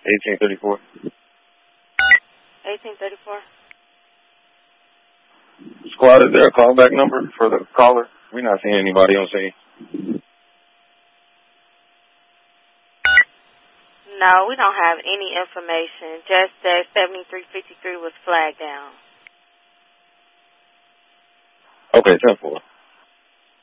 1834. 1834. Squad, is there a callback number for the caller? We're not seeing anybody on scene. No, we don't have any information. Just that 7353 was flagged down. Okay, 10-4.